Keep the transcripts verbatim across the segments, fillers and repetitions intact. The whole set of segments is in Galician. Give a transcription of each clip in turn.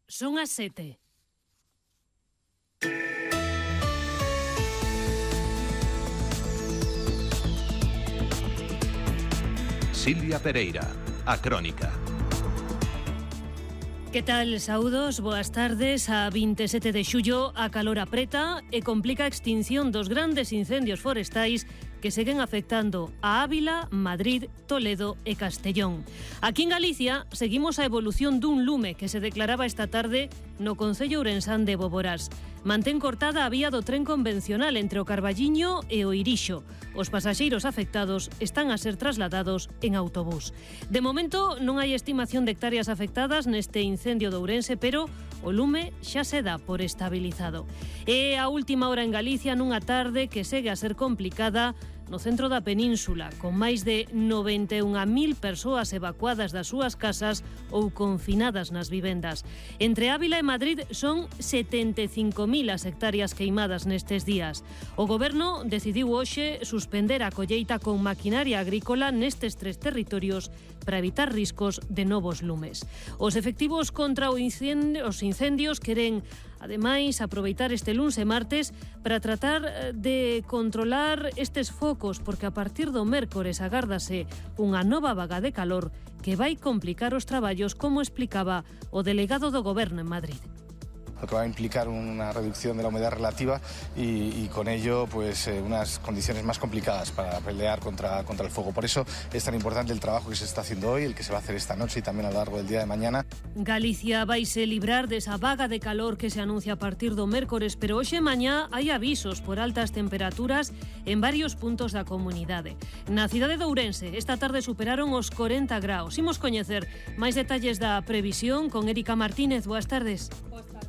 Son as sete. Silvia Pereira, a Crónica. Que tal, saúdos, boas tardes. A veintisiete de xullo a calor apreta e complica a extinción dos grandes incendios forestais que seguen afectando a Ávila, Madrid, Toledo e Castellón. Aquí en Galicia seguimos a evolución dun lume que se declaraba esta tarde no concello ourensán de Boborás. Mantén cortada a vía do tren convencional entre o Carballiño e o Irixo. Os pasaxeiros afectados están a ser trasladados en autobús. De momento non hai estimación de hectáreas afectadas neste incendio de Ourense, pero o lume xa se dá por estabilizado. É a última hora en Galicia nunha tarde que segue a ser complicada no centro da península, con máis de noventa e unha mil persoas evacuadas das súas casas ou confinadas nas vivendas. Entre Ávila e Madrid son setenta e cinco mil as hectáreas queimadas nestes días. O Goberno decidiu hoxe suspender a colleita con maquinaria agrícola nestes tres territorios para evitar riscos de novos lumes. Os efectivos contra o incendio, os incendios queren, ademais, aproveitar este luns e martes para tratar de controlar estes focos, porque a partir do mércores agárdase unha nova vaga de calor que vai complicar os traballos, como explicaba o delegado do Goberno en Madrid. Lo que va a implicar una reducción de la humedad relativa y, y con ello pues eh, unas condiciones más complicadas para pelear contra, contra el fuego. Por eso es tan importante el trabajo que se está haciendo hoy, el que se va a hacer esta noche y también a lo largo del día de mañana. Galicia vaise librar desa vaga de calor que se anuncia a partir do mércores, pero hoxe e mañá hai avisos por altas temperaturas en varios puntos da comunidade. Na cidade de Ourense esta tarde superaron os corenta graus. Imos coñecer máis detalles da previsión con Erika Martínez. Boas tardes. Boas tardes.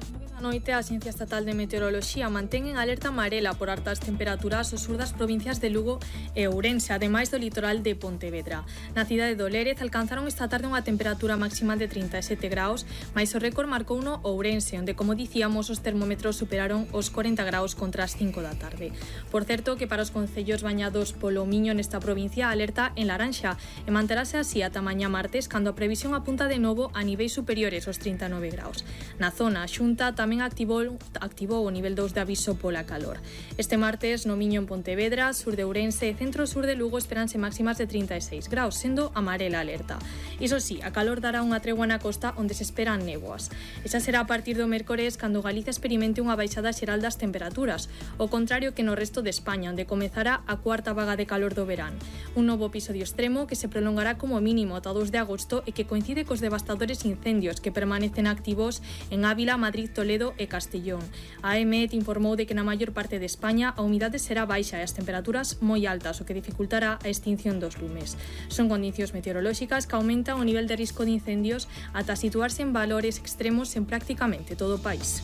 A noite a Axencia Estatal de Meteoroloxía mantén en alerta amarela por altas temperaturas o sur das provincias de Lugo e Ourense, ademais do litoral de Pontevedra. Na cidade de Lérez alcanzaron esta tarde unha temperatura máxima de trinta e sete graus, mais o récord marcou no Ourense, onde, como dicíamos, os termómetros superaron os corenta graus contra as cinco da tarde. Por certo, que para os concellos bañados polo Miño nesta provincia alerta en laranxa e manterase así ata mañá martes, cando a previsión apunta de novo a niveis superiores aos trinta e nove graus. Na zona, a Xunta tamén tamén activou, activou o nivel dous de aviso pola calor. Este martes, no Miño en Pontevedra, sur de Ourense e centro-sur de Lugo esperanse máximas de trinta e seis graus, sendo amarela alerta. Iso sí, a calor dará unha tregua na costa onde se esperan néboas. Esa será a partir do mércores cando Galicia experimente unha baixada xeral das temperaturas, o contrario que no resto de España, onde comezará a cuarta vaga de calor do verán. Un novo episodio extremo que se prolongará como mínimo ata o dous de agosto e que coincide cos devastadores incendios que permanecen activos en Ávila, Madrid, Toledo e Castellón. A EMET informou de que na maior parte de España a humidade será baixa e as temperaturas moi altas, o que dificultará a extinción dos lumes. Son condicións meteorolóxicas que aumentan o nivel de risco de incendios ata situarse en valores extremos en prácticamente todo o país.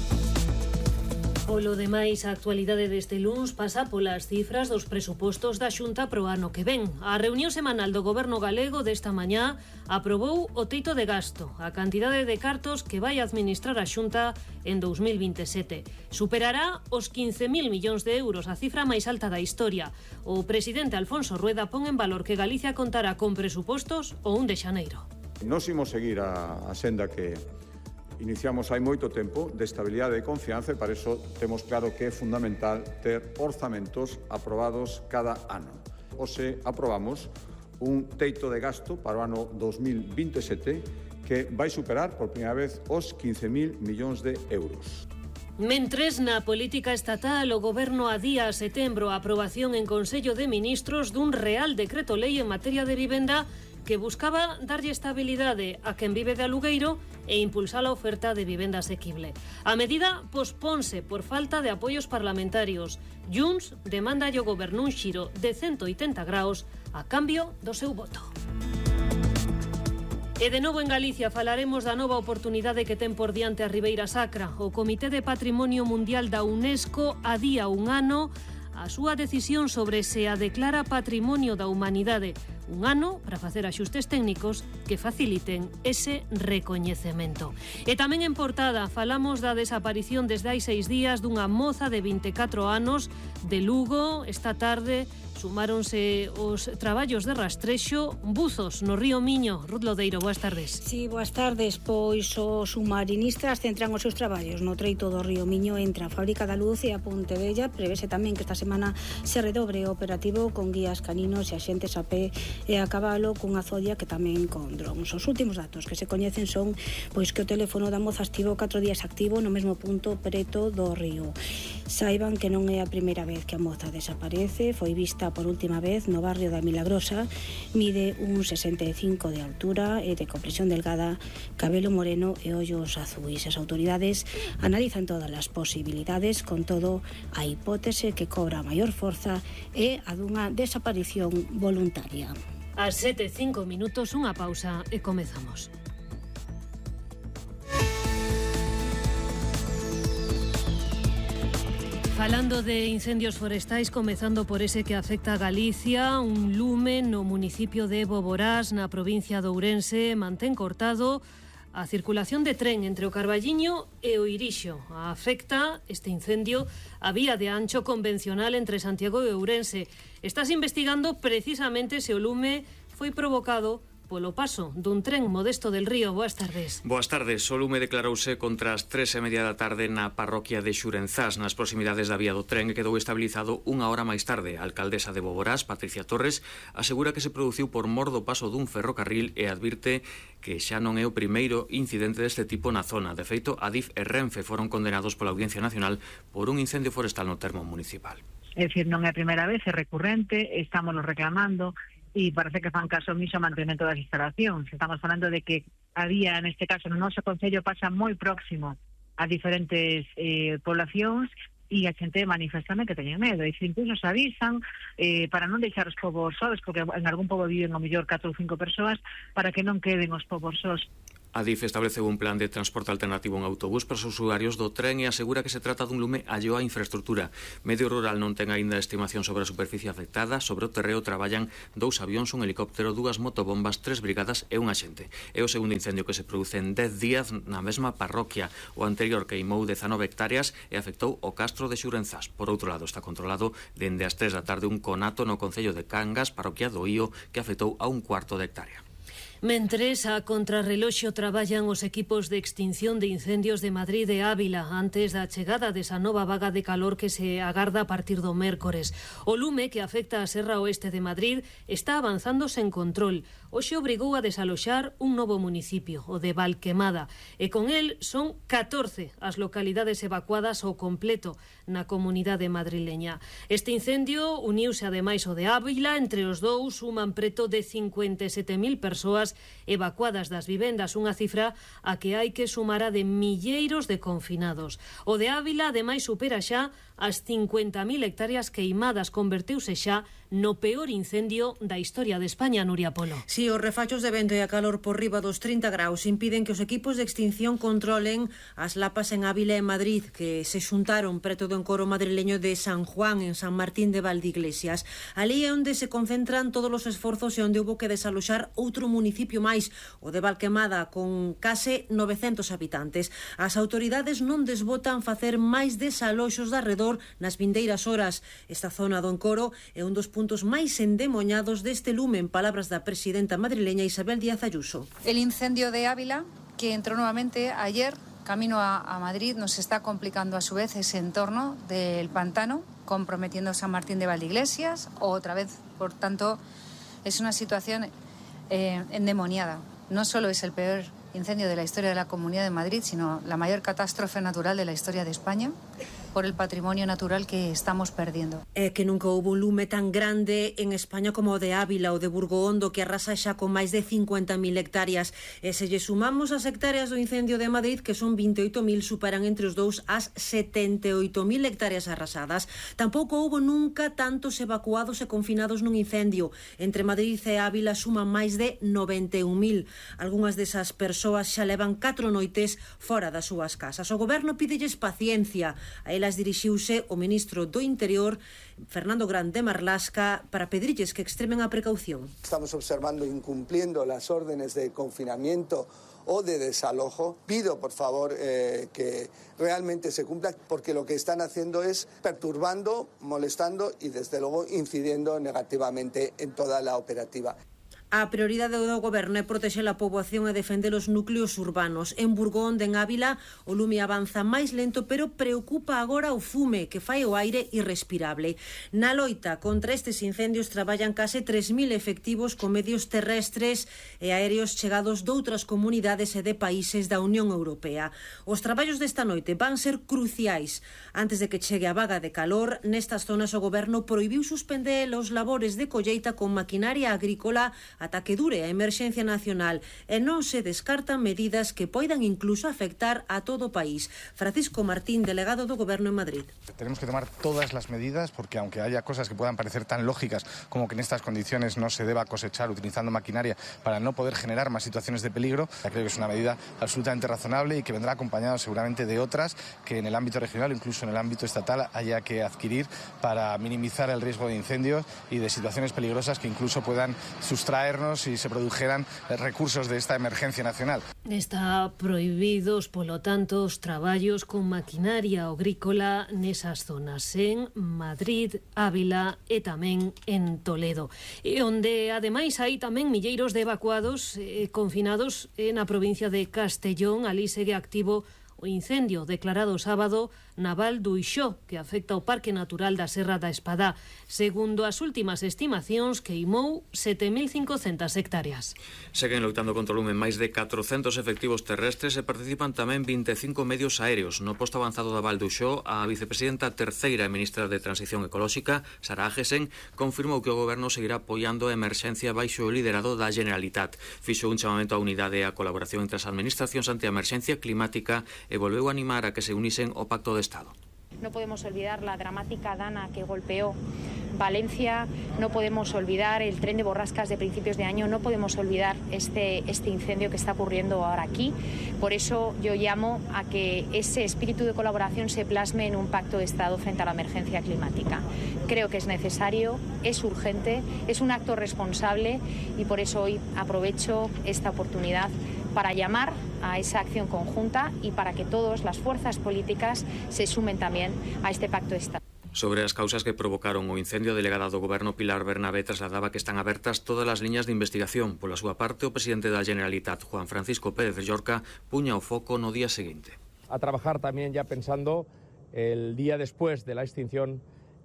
Polo demais, a actualidade deste luns pasa polas cifras dos presupostos da Xunta pro ano que ven. A reunión semanal do Goberno galego desta mañá aprobou o teito de gasto, a cantidade de cartos que vai administrar a Xunta en dous mil vinte e sete. Superará os quince mil millóns de euros, a cifra máis alta da historia. O presidente Alfonso Rueda pon en valor que Galicia contará con presupostos o un de xaneiro. Nos imos seguir a, a senda que iniciamos hai moito tempo de estabilidade e confianza e para iso temos claro que é fundamental ter orzamentos aprobados cada ano. Hoxe aprobamos un teito de gasto para o ano dous mil vinte e sete que vai superar por primeira vez os quince mil millóns de euros. Mentres, na política estatal, o Goberno adía a setembro a aprobación en Consello de Ministros dun Real Decreto Lei en materia de vivenda que buscaba darlle estabilidade a quen vive de alugueiro e impulsar a oferta de vivenda asequible. A medida posponse por falta de apoios parlamentarios. Junts demanda ao Goberno un xiro de ciento oitenta graus a cambio do seu voto. E de novo en Galicia falaremos da nova oportunidade que ten por diante a Ribeira Sacra. O Comité de Patrimonio Mundial da UNESCO adía un ano a súa decisión sobre se a declara Patrimonio da Humanidade. un ano para facer axustes técnicos que faciliten ese recoñecemento. E tamén en portada falamos da desaparición desde hai seis días dunha moza de vinte e catro anos de Lugo. Esta tarde sumáronse os traballos de rastrexo buzos no río Miño. Ruth Lodeiro, boas tardes. Sí, boas tardes. Pois os submarinistas centran os seus traballos no treito do río Miño entre a Fábrica da Luz e a Pontevella. Prevese tamén que esta semana se redobre o operativo con guías caninos e axentes a pé e a cabalo cunha zodia que tamén con drons. Os últimos datos que se coñecen son pois que o teléfono da moza estivo catro días activo no mesmo punto preto do río. Saiban que non é a primeira vez que a moza desaparece. Foi vista por última vez no barrio da Milagrosa. Mide un sesenta e cinco de altura e de complexión delgada, cabelo moreno e ollos azuis. As autoridades analizan todas as posibilidades, con todo a hipótese que cobra maior forza é a dunha desaparición voluntaria. As sete e cinco minutos, unha pausa e comezamos. Falando de incendios forestais, comezando por ese que afecta a Galicia, un lume no municipio de Boborás, na provincia de Ourense, mantén cortado a circulación de tren entre o Carballiño e o Irixo. Afecta este incendio a vía de ancho convencional entre Santiago e Ourense. Estás investigando precisamente se o lume foi provocado polo paso dun tren Modesto del Río. Boas tardes. Boas tardes. O lume declarouse contra as tres e media da tarde na parroquia de Xurenzás, nas proximidades da vía do tren, e quedou estabilizado unha hora máis tarde. A alcaldesa de Boborás, Patricia Torres, asegura que se produciu por mor do paso dun ferrocarril e advirte que xa non é o primeiro incidente deste tipo na zona. De feito, Adif e Renfe foron condenados pola Audiencia Nacional por un incendio forestal no termo municipal. É dicir, non é a primeira vez, é recurrente, estamos reclamando e parece que fan caso omiso ao mantemento das instalacións. Estamos falando de que había, neste caso, no noso concello pasa moi próximo a diferentes eh, poblacións e a xente manifestame que teñen medo. E incluso se avisan eh, para non deixar os povos solos, porque en algún pobo viven ao mellor catro ou cinco persoas, para que non queden os povos solos. Adif estableceu un plan de transporte alternativo en autobús para os usuarios do tren e asegura que se trata dun lume alleo á infraestructura. Medio Rural non ten aínda estimación sobre a superficie afectada. Sobre o terreo traballan dous avións, un helicóptero, dúas motobombas, tres brigadas e un axente. É o segundo incendio que se produce en dez días na mesma parroquia. O anterior queimou dezanove hectáreas e afectou o castro de Xurenzás. Por outro lado, está controlado dende as tres da tarde un conato no concello de Cangas, parroquia do Ío, que afectou a un cuarto de hectárea. Mentres, a contrarreloxo traballan os equipos de extinción de incendios de Madrid e Ávila antes da chegada desa nova vaga de calor que se agarda a partir do mércores. O lume que afecta a Serra Oeste de Madrid está avanzando sen control. Hoxe obrigou a desaloxar un novo municipio, o de Valquemada, e con el son catorce as localidades evacuadas ao completo na comunidade madrileña. Este incendio uniuse ademais o de Ávila. Entre os dous suman preto de cincuenta e sete mil persoas evacuadas das vivendas, unha cifra a que hai que sumar a de milleiros de confinados. O de Ávila ademais supera xa as cincuenta mil hectáreas queimadas, converteuse xa no peor incendio da historia de España. Nuria Polo. Si, os refachos de vento e a calor por riba dos trinta graus impiden que os equipos de extinción controlen as lapas en Ávila e Madrid, que se xuntaron preto do encoro madrileño de San Juan, en San Martín de Valdeiglesias. Ali é onde se concentran todos os esforzos e onde houbo que desaloxar outro municipio máis, o de Valquemada, con case novecentos habitantes. As autoridades non desbotan facer máis desaloxos de arredor nas vindeiras horas. Esta zona do encoro é un dos puntos máis endemoñados deste lume, en palabras da presidenta madrileña Isabel Díaz Ayuso. El incendio de Ávila, que entró nuevamente ayer camino a, a Madrid, nos está complicando a su vez ese entorno del pantano, comprometiendo San Martín de Valdeiglesias otra vez. Por tanto, es una situación eh, endemoniada. No solo es el peor incendio de la historia de la Comunidad de Madrid, sino la mayor catástrofe natural de la historia de España, por el patrimonio natural que estamos perdiendo. É que nunca houve un lume tan grande en España como o de Ávila ou de Burgohondo, que arrasa xa con máis de cincuenta mil hectáreas. E se lle sumamos as hectáreas do incendio de Madrid, que son vinte e oito mil, superan entre os dous as setenta e oito mil hectáreas arrasadas. Tampouco houve nunca tantos evacuados e confinados nun incendio. Entre Madrid e Ávila suman máis de noventa e un mil. Algúnas desas persoas xa levan catro noites fora das súas casas. O goberno pídelles paciencia. A elas dirixiuse o ministro do Interior, Fernando Grande Marlasca, para pedirlles que extremen a precaución. Estamos observando incumpliendo las órdenes de confinamiento o de desalojo. Pido, por favor, eh, que realmente se cumpla, porque lo que están haciendo es perturbando, molestando y, desde luego, incidiendo negativamente en toda la operativa. A prioridade do goberno é protexer a poboación e defender os núcleos urbanos. En Burgón, en Ávila, o lume avanza máis lento, pero preocupa agora o fume, que fai o aire irrespirable. Na loita contra estes incendios traballan case tres mil efectivos con medios terrestres e aéreos chegados doutras comunidades e de países da Unión Europea. Os traballos desta noite van ser cruciais. Antes de que chegue a vaga de calor, nestas zonas o goberno prohibiu suspender os labores de colleita con maquinaria agrícola ata que dure a emerxencia nacional e non se descartan medidas que poidan incluso afectar a todo o país. Francisco Martín, delegado do Goberno en Madrid. Tenemos que tomar todas las medidas porque aunque haya cosas que puedan parecer tan lógicas como que en estas condiciones no se deba cosechar utilizando maquinaria para no poder generar más situaciones de peligro, creo que es una medida absolutamente razonable y que vendrá acompañada seguramente de otras que en el ámbito regional o incluso en el ámbito estatal haya que adquirir para minimizar el riesgo de incendios y de situaciones peligrosas que incluso puedan sustraer si se produjeran recursos de esta emergencia nacional. Está prohibidos, polo tanto, os traballos con maquinaria agrícola nesas zonas en Madrid, Ávila e tamén en Toledo. E onde, ademais, hai tamén milleiros de evacuados eh, confinados na provincia de Castellón. Ali segue activo o incendio declarado sábado na Val do Ixó, que afecta o Parque Natural da Serra da Espadá. Segundo as últimas estimacións, queimou sete mil cincocentas hectáreas. Seguen loitando contra o lume máis de catrocentos efectivos terrestres e participan tamén vinte e cinco medios aéreos. No posto avanzado da Val do Ixó, a vicepresidenta terceira e ministra de Transición Ecolóxica, Sara Agesen, confirmou que o goberno seguirá apoiando a emerxencia baixo o liderado da Generalitat. Fixo un chamamento á unidade e a colaboración entre as administracións ante a emerxencia climática e volveu a animar a que se unisen ao Pacto de Estado. No podemos olvidar la dramática dana que golpeó Valencia, no podemos olvidar el tren de borrascas de principios de año, no podemos olvidar este, este incendio que está ocurriendo ahora aquí. Por eso yo llamo a que ese espíritu de colaboración se plasme en un pacto de Estado frente a la emergencia climática. Creo que es necesario, es urgente, es un acto responsable y por eso hoy aprovecho esta oportunidad para llamar a esa acción conjunta y para que todas las fuerzas políticas se sumen también a este pacto de Estado. Sobre as causas que provocaron o incendio, a delegada do Goberno Pilar Bernabé trasladaba que están abertas todas as liñas de investigación. Pola súa parte, o presidente da Generalitat, Juan Francisco Pérez Llorca, puña o foco no día seguinte. A trabajar también ya pensando el día después de la extinción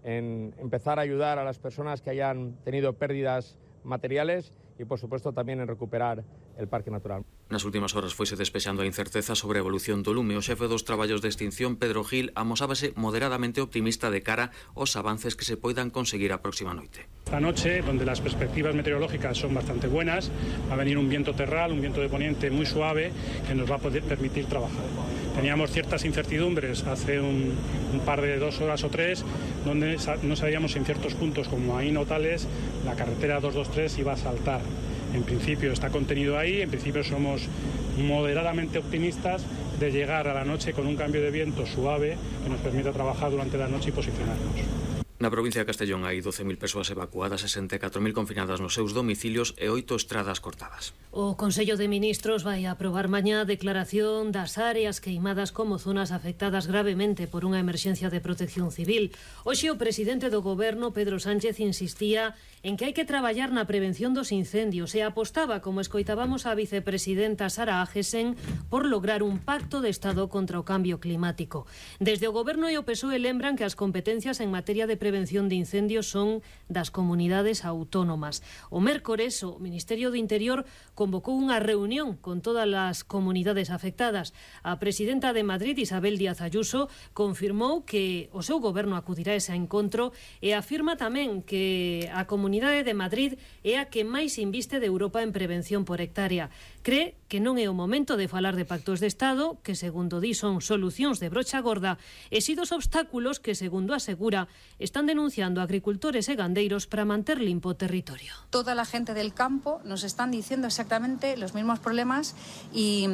en empezar a ayudar a las personas que hayan tenido pérdidas materiales y, por supuesto, también en recuperar el Parque Natural. Nas últimas horas foise despexando a incerteza sobre a evolución do lume. O xefe dos traballos de extinción, Pedro Gil, amosábase moderadamente optimista de cara aos avances que se poidan conseguir a próxima noite. Esta noche, donde las perspectivas meteorológicas son bastante buenas, va a venir un viento terral, un viento de poniente muy suave que nos va a poder permitir trabajar. Teníamos ciertas incertidumbres hace un, un par de dos horas o tres, donde no sabíamos en ciertos puntos como ahí Notales, la carretera doscientos veintitrés iba a saltar. En principio está contenido ahí, en principio somos moderadamente optimistas de llegar a la noche con un cambio de viento suave que nos permita trabajar durante la noche y posicionarnos. Na provincia de Castellón hai doce mil persoas evacuadas, sesenta e catro mil confinadas nos seus domicilios e oito estradas cortadas. O Consello de Ministros vai aprobar mañá a declaración das áreas queimadas como zonas afectadas gravemente por unha emerxencia de protección civil. Hoxe o presidente do Goberno, Pedro Sánchez, insistía en que hai que traballar na prevención dos incendios e apostaba, como escoitábamos a vicepresidenta Sara Agesen, por lograr un pacto de Estado contra o cambio climático. Desde o Goberno e o P S O E lembran que as competencias en materia de prevención de incendios son das comunidades autónomas. O mércores, o Ministerio do Interior convocou unha reunión con todas as comunidades afectadas. A presidenta de Madrid, Isabel Díaz Ayuso, confirmou que o seu goberno acudirá a ese encontro e afirma tamén que a Comunidade de Madrid é a que máis inviste de Europa en prevención por hectárea. Cree que non é o momento de falar de pactos de Estado, que segundo di son solucións de brocha gorda, e si dos obstáculos que, segundo asegura, están denunciando agricultores e gandeiros para manter limpo o territorio. Toda la gente del campo nos están diciendo exactamente los mismos problemas y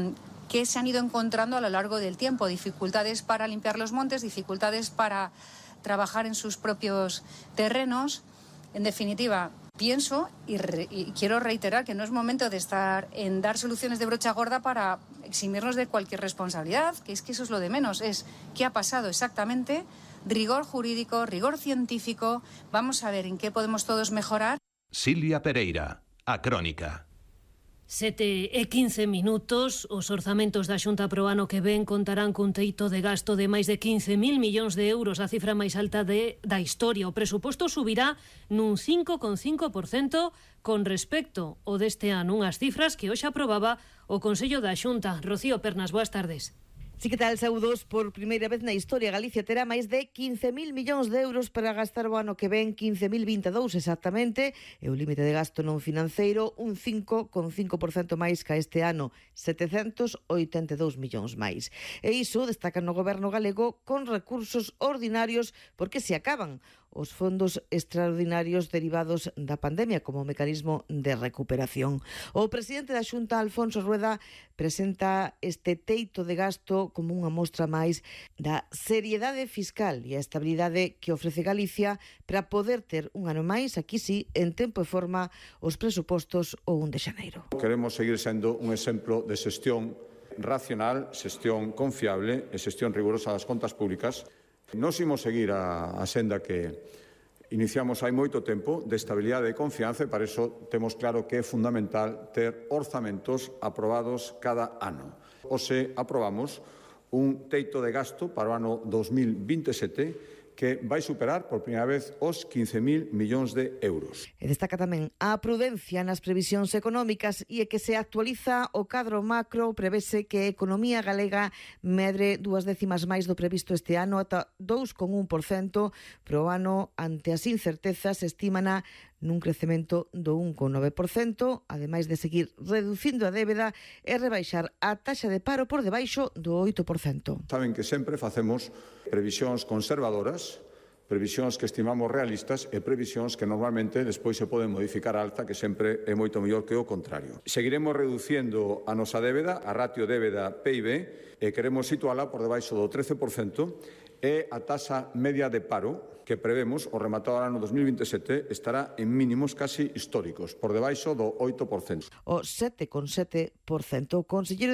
que se han ido encontrando a lo largo del tiempo. Dificultades para limpiar los montes, dificultades para trabajar en sus propios terrenos. En definitiva, pienso y, re, y quiero reiterar que no es momento de estar en dar soluciones de brocha gorda para eximirnos de cualquier responsabilidad, que es que eso es lo de menos, es qué ha pasado exactamente, rigor jurídico, rigor científico, vamos a ver en qué podemos todos mejorar. Silvia Pereira, a Crónica. Sete e quince minutos, os orzamentos da Xunta pro ano que ven contarán cun teito de gasto de máis de quince mil millóns de euros, a cifra máis alta de, da historia. O presuposto subirá nun cinco coma cinco por cento con respecto ao deste ano, unhas cifras que hoxe aprobaba o Consello da Xunta. Rocío Pernas, boas tardes. Sí, que tal, saúdos. Por primeira vez na historia, Galicia terá máis de quince mil millóns de euros para gastar o ano que ven, quince mil vinte e dous exactamente, e o límite de gasto non financeiro un cinco coma cinco por cento máis que este ano, setecentos oitenta e dous millóns máis. E iso destacan no goberno galego con recursos ordinarios porque se acaban os fondos extraordinarios derivados da pandemia como mecanismo de recuperación. O presidente da Xunta, Alfonso Rueda, presenta este teito de gasto como unha mostra máis da seriedade fiscal e a estabilidade que ofrece Galicia para poder ter un ano máis, aquí sí, en tempo e forma, os presupostos o un de xaneiro. Queremos seguir sendo un exemplo de xestión racional, xestión confiable e xestión rigurosa das contas públicas. Nos imos seguir a, a senda que iniciamos hai moito tempo de estabilidade e confianza e para iso temos claro que é fundamental ter orzamentos aprobados cada ano. Hoxe aprobamos un teito de gasto para o ano dos mil vinte e sete que vai superar por primeira vez os quince mil millóns de euros. E destaca tamén a prudencia nas previsións económicas e é que se actualiza o cadro macro, prevese que a economía galega medre dúas décimas máis do previsto este ano ata dous coma un por cento, pero o ano ante as incertezas estímana nun crecemento do un coma nove por cento, ademais de seguir reducindo a débeda e rebaixar a taxa de paro por debaixo do oito por cento. Saben que sempre facemos previsións conservadoras, previsións que estimamos realistas e previsións que normalmente despois se poden modificar a alta, que sempre é moito mellor que o contrario. Seguiremos reducindo a nosa débeda, a ratio débeda P I B, e queremos situala por debaixo do trece por cento e a taxa media de paro que prevemos o rematado ano dos mil vinte e sete estará en mínimos casi históricos, por debaixo do oito por cento. O sete coma sete por cento. O conselleiro